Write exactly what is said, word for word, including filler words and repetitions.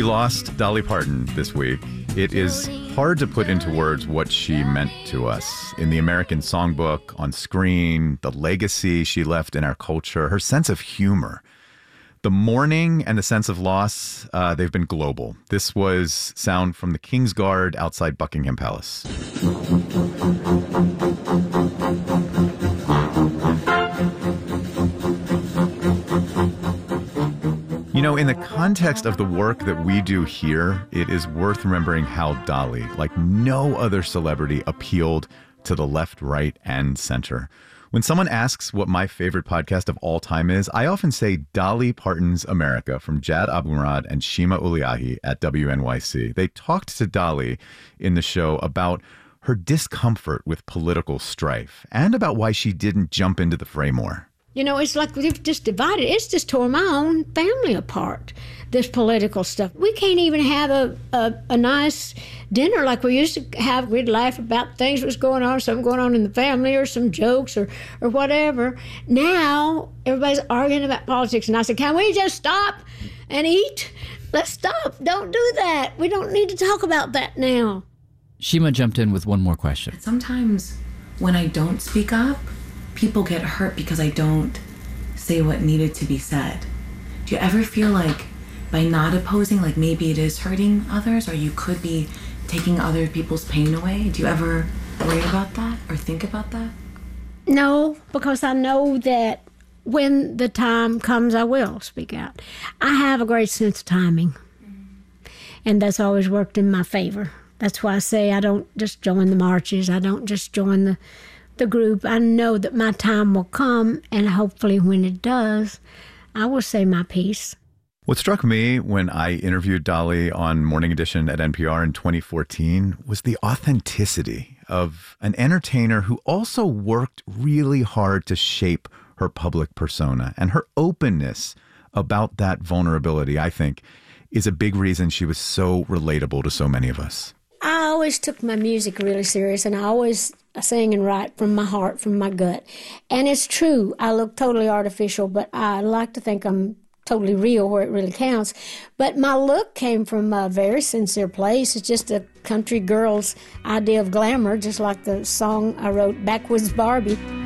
We lost Dolly Parton this week. It is hard to put into words what she meant to us in the American songbook, on screen, the legacy she left in our culture, her sense of humor. The mourning and the sense of loss, uh, they've been global. This was sound from the King's Guard outside Buckingham Palace. You know, in the context of the work that we do here, it is worth remembering how Dolly, like no other celebrity, appealed to the left, right, and center. When someone asks what my favorite podcast of all time is, I often say Dolly Parton's America from Jad Abumrad and Shima Uliahi at W N Y C. They talked to Dolly in the show about her discomfort with political strife and about why she didn't jump into the fray more. You know, it's like we've just divided. It's just tore my own family apart, this political stuff. We can't even have a, a, a nice dinner like we used to have. We'd laugh about things that was going on, something going on in the family or some jokes or, or whatever. Now, everybody's arguing about politics. And I said, can we just stop and eat? Let's stop. Don't do that. We don't need to talk about that now. Shima jumped in with one more question. Sometimes when I don't speak up, people get hurt because I don't say what needed to be said. Do you ever feel like by not opposing, like maybe it is hurting others or you could be taking other people's pain away? Do you ever worry about that or think about that? No, because I know that when the time comes, I will speak out. I have a great sense of timing, and that's always worked in my favor. That's why I say I don't just join the marches. I don't just join the the group. I know that my time will come, and hopefully when it does, I will say my piece. What struck me when I interviewed Dolly on Morning Edition at N P R in twenty fourteen was the authenticity of an entertainer who also worked really hard to shape her public persona. And her openness about that vulnerability, I think, is a big reason she was so relatable to so many of us. I always took my music really serious, and I always sing and write from my heart, from my gut. And it's true, I look totally artificial, but I like to think I'm totally real where it really counts. But my look came from a very sincere place. It's just a country girl's idea of glamour, just like the song I wrote, Backwoods Barbie.